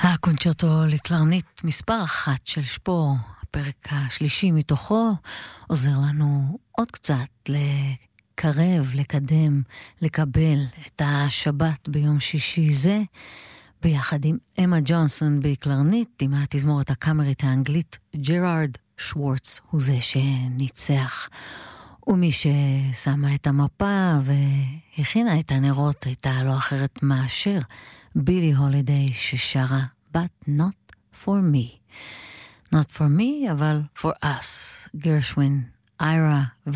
הקונצ'רטו לקלרנית מספר 1 של שפור, הפרק השלישי מתוכו, עוזר לנו עוד קצת לקרב, לקדם, לקבל את השבת ביום שישי זה, ביחד עם אמה ג'ונסון בקלרנית, עם התזמורת הקאמרית האנגלית. ג'רארד שוורץ הוא זה שניצח, ומי ששמה את המפה והכינה את הנרות הייתה לא אחרת מאשר בילי הולידיי, ששרה But not for me. Not for me, אבל for us. גרשווין, איירה